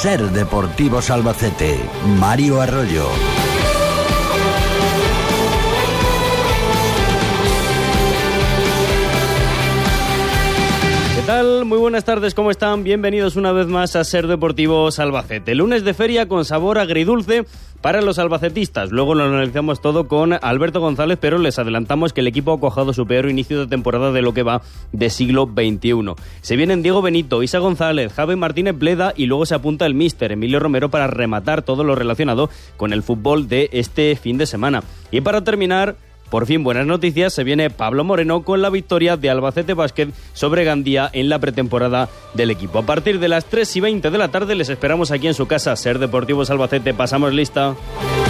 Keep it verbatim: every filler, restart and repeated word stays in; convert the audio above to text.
Ser Deportivos Albacete. Mario Arroyo. ¿Qué tal? Muy buenas tardes, ¿cómo están? Bienvenidos una vez más a Ser Deportivos Albacete. Lunes de feria con sabor agridulce para los albacetistas. Luego lo analizamos todo con Alberto González, pero les adelantamos que el equipo ha cuajado su peor inicio de temporada de lo que va de siglo veintiuno. Se vienen Diego Benito, Isa González, Javi Martínez Bleda y luego se apunta el míster Emilio Romero para rematar todo lo relacionado con el fútbol de este fin de semana. Y para terminar, por fin buenas noticias, se viene Pablo Moreno con la victoria de Albacete Basket sobre Gandía en la pretemporada del equipo. A partir de las tres y veinte de la tarde les esperamos aquí en su casa. Ser Deportivos Albacete, pasamos lista.